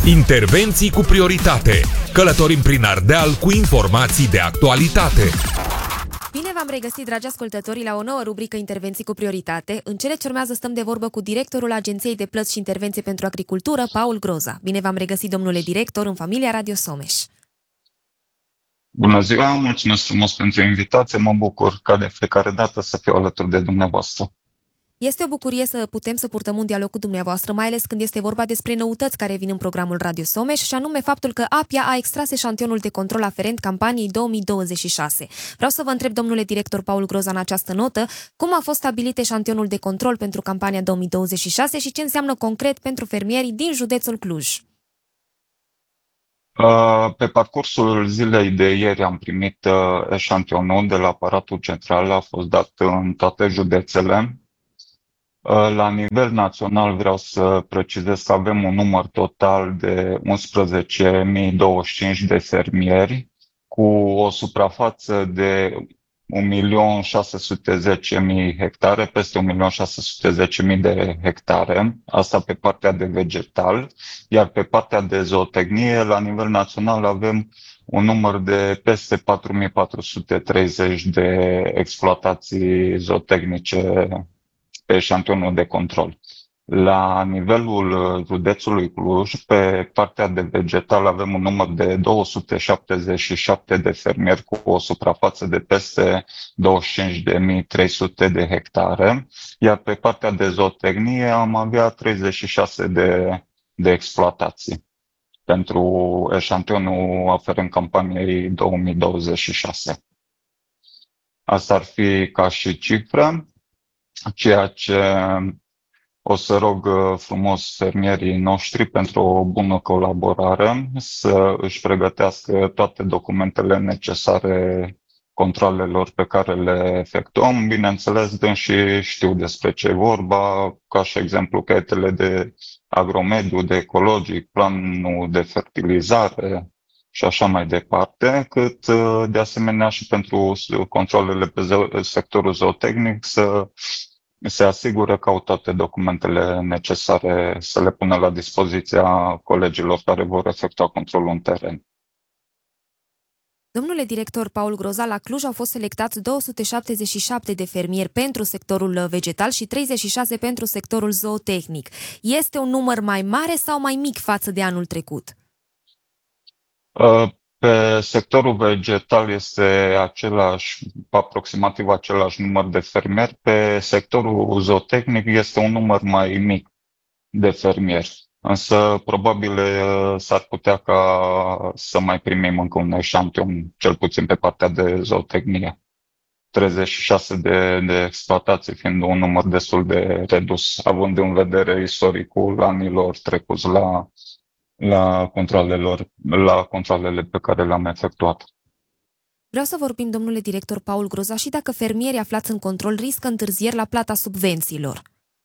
Intervenții cu prioritate. Călătorim prin Ardeal cu informații de actualitate. Bine v-am regăsit, dragi ascultători, la o nouă rubrică Intervenții cu prioritate. În cele ce urmează stăm de vorbă cu directorul Agenției de Plăți și Intervenție pentru Agricultură, Paul Groza. Bine v-am regăsit, domnule director, în familia Radio Someș. Bună ziua, mulțumesc frumos pentru invitație, mă bucur ca de fiecare dată să fiu alături de dumneavoastră. Este o bucurie să putem să purtăm un dialog cu dumneavoastră, mai ales când este vorba despre noutăți care vin în programul Radio Someș, și anume faptul că APIA a extras eșantionul de control aferent campaniei 2026. Vreau să vă întreb, domnule director Paul Groza, în această notă, cum a fost stabilit eșantionul de control pentru campania 2026 și ce înseamnă concret pentru fermierii din județul Cluj? Pe parcursul zilei de ieri am primit eșantionul de la aparatul central, a fost dat în toate județele. La nivel național vreau să precizez că avem un număr total de 11.025 de fermieri cu o suprafață de 1.610.000 hectare, peste 1.610.000 de hectare, asta pe partea de vegetal, iar pe partea de zootehnie, la nivel național avem un număr de peste 4.430 de exploatații zootehnice pe eșantionul de control. La nivelul județului Cluj, pe partea de vegetal, avem un număr de 277 de fermieri cu o suprafață de peste 25.300 de hectare, iar pe partea de zootehnie am avea 36 de exploatații pentru eșantionul aferent campaniei 2026. Asta ar fi ca și cifră. Ceea ce o să rog frumos fermierii noștri pentru o bună colaborare să își pregătească toate documentele necesare controalelor pe care le efectuăm. Bineînțeles, dânsii știu despre ce e vorba, ca și exemplu caietele de agromediu, de ecologic, planul de fertilizare și așa mai departe, cât de asemenea și pentru controlele pe sectorul zootehnic să se asigură că au toate documentele necesare să le pună la dispoziția colegilor care vor efectua controlul în teren. Domnule director Paul Groza, la Cluj au fost selectați 277 de fermieri pentru sectorul vegetal și 36 pentru sectorul zootehnic. Este un număr mai mare sau mai mic față de anul trecut? Pe sectorul vegetal este aproximativ același număr de fermieri. Pe sectorul zootehnic este un număr mai mic de fermieri. Însă probabil s-ar putea ca să mai primim încă un eșantion, cel puțin pe partea de zootehnie. 36 de exploatații fiind un număr destul de redus, având în vedere istoricul anilor trecuți la controalele pe care le-am efectuat. Vreau să vorbim, domnule director Paul Groza, și dacă fermierii aflați în control riscă întârzieri la plata subvențiilor.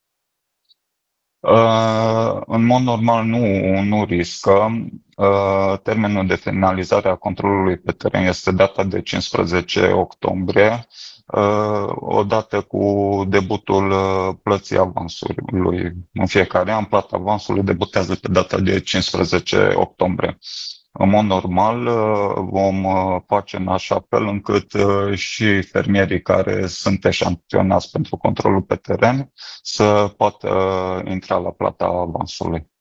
În mod normal nu riscă. Termenul de finalizare a controlului pe teren este data de 15 octombrie, odată cu debutul plății avansului. În fiecare an, plata avansului debutează pe data de 15 octombrie. În mod normal vom face în așa fel încât și fermierii care sunt eșantionați pentru controlul pe teren să poată intra la plata avansului.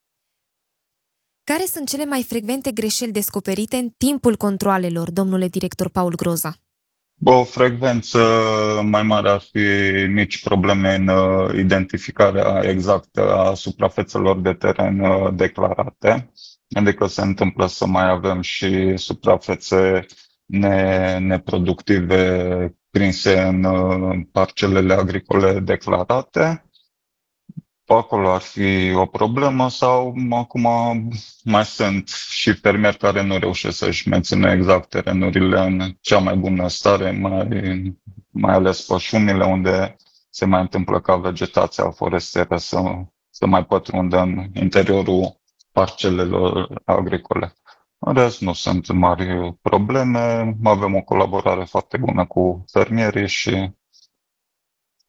Care sunt cele mai frecvente greșeli descoperite în timpul controalelor, domnule director Paul Groza? O frecvență mai mare ar fi mici probleme în identificarea exactă a suprafețelor de teren declarate. Adică se întâmplă să mai avem și suprafețe neproductive prinse în parcelele agricole declarate. Acolo ar fi o problemă sau acum mai sunt și fermieri care nu reușesc să-și mențină exact terenurile în cea mai bună stare, mai ales pășunile unde se mai întâmplă ca vegetația forestieră să mai pătrundă în interiorul parcelelor agricole. În rest, nu sunt mari probleme, avem o colaborare foarte bună cu fermierii și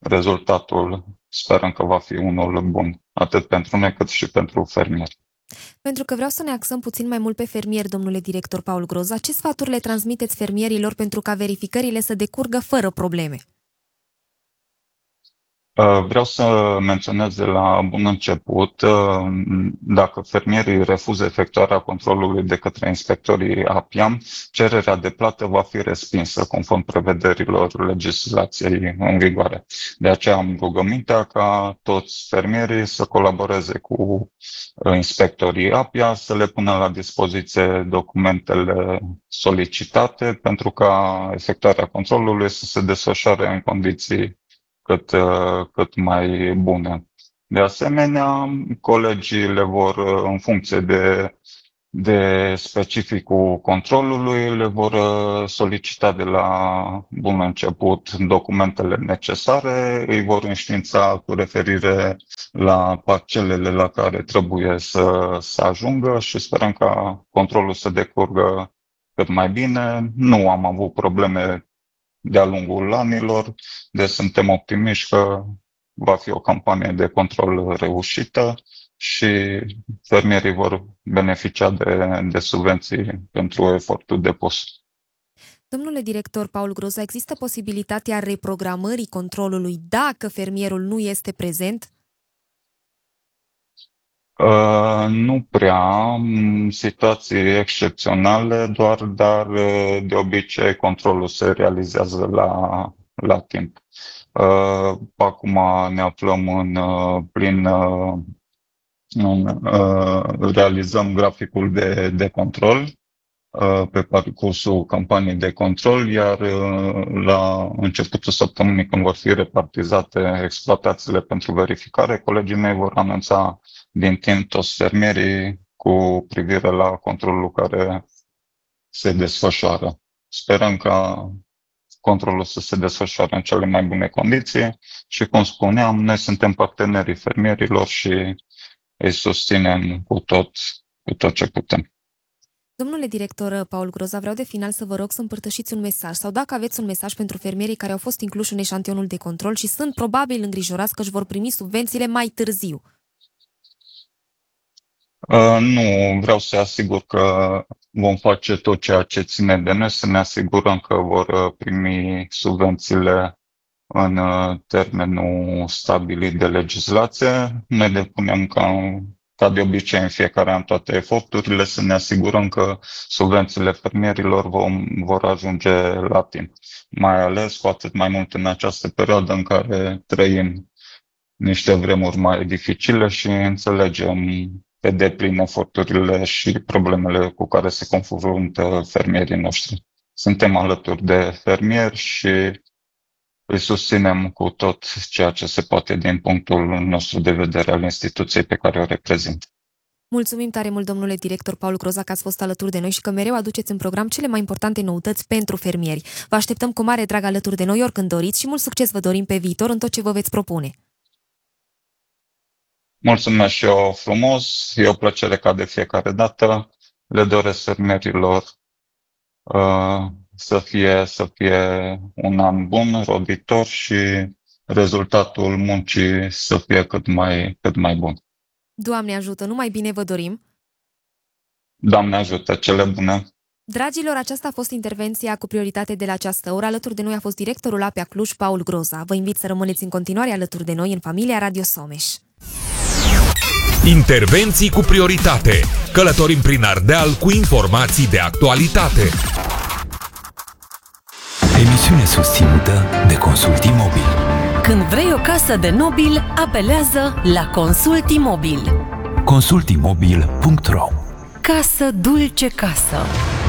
rezultatul sperăm că va fi unul bun, atât pentru noi cât și pentru fermieri. Pentru că vreau să ne axăm puțin mai mult pe fermieri, domnule director Paul Groza, ce sfaturi le transmiteți fermierilor pentru ca verificările să decurgă fără probleme? Vreau să menționez de la bun început, dacă fermierii refuză efectuarea controlului de către inspectorii APIA, cererea de plată va fi respinsă conform prevederilor legislației în vigoare. De aceea am rugămintea ca toți fermierii să colaboreze cu inspectorii APIA, să le pună la dispoziție documentele solicitate pentru ca efectuarea controlului să se desfășoare în condiții cât mai bune. De asemenea, colegii le vor, în funcție de specificul controlului, le vor solicita de la bun început documentele necesare, îi vor înștiința cu referire la parcelele la care trebuie să ajungă și sperăm ca controlul să decurgă cât mai bine. Nu am avut probleme de-a lungul anilor, deci suntem optimiști că va fi o campanie de control reușită și fermierii vor beneficia de subvenții pentru efortul depus. Domnule director Paul Groza, există posibilitatea reprogramării controlului dacă fermierul nu este prezent? Nu prea, situații excepționale doar, dar de obicei controlul se realizează la timp. Acum ne aflăm în plin, realizăm graficul de control pe parcursul campaniei de control, iar la începutul săptămânii, când vor fi repartizate exploatațiile pentru verificare, colegii mei vor anunța din timp toți fermierii cu privire la controlul care se desfășoară. Sperăm ca controlul să se desfășoare în cele mai bune condiții și, cum spuneam, noi suntem partenerii fermierilor și îi susținem cu tot ce putem. Domnule director Paul Groza, vreau de final să vă rog să împărtășiți un mesaj sau dacă aveți un mesaj pentru fermierii care au fost incluși în eșantionul de control și sunt probabil îngrijorați că își vor primi subvențiile mai târziu. Nu, vreau să asigur că vom face tot ceea ce ține de noi, să ne asigurăm că vor primi subvențiile în termenul stabilit de legislație. Noi depunem ca de obicei în fiecare an toate eforturile să ne asigurăm că subvențiile fermierilor vor ajunge la timp. Mai ales, cu atât mai mult în această perioadă în care trăim niște vremuri mai dificile și înțelegem pe deplin eforturile și problemele cu care se confruntă fermierii noștri. Suntem alături de fermieri și îi susținem cu tot ceea ce se poate din punctul nostru de vedere al instituției pe care o reprezint. Mulțumim tare mult, domnule director Paul Groza, că ați fost alături de noi și că mereu aduceți în program cele mai importante noutăți pentru fermieri. Vă așteptăm cu mare drag alături de noi oricând doriți și mult succes vă dorim pe viitor în tot ce vă veți propune. Mulțumesc și eu frumos, e o plăcere ca de fiecare dată. Le doresc fermierilor să fie un an bun, roditor și rezultatul muncii să fie cât mai bun. Doamne ajută, numai bine vă dorim! Doamne ajută, cele bune! Dragilor, aceasta a fost intervenția cu prioritate de la această oră. Alături de noi a fost directorul APIA Cluj, Paul Groza. Vă invit să rămâneți în continuare alături de noi în familia Radio Someș. Intervenții cu prioritate. Călătorim prin Ardeal cu informații de actualitate. Emisiune susținută de Consult Imobil. Când vrei o casă de nobil, apelează la Consult Imobil. consultimobil.ro. Casă dulce casă.